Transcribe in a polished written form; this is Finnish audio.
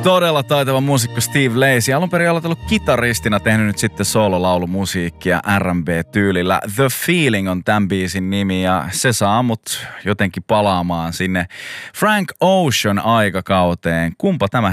Todella taitava muusikko Steve Lacy. Alun perin aloitellut kitaristina, tehnyt nyt sitten soololaulumusiikkia R&B-tyylillä. The Feeling on tämän biisin nimi ja se saa mut jotenkin palaamaan sinne Frank Ocean aikakauteen. Kumpa tämä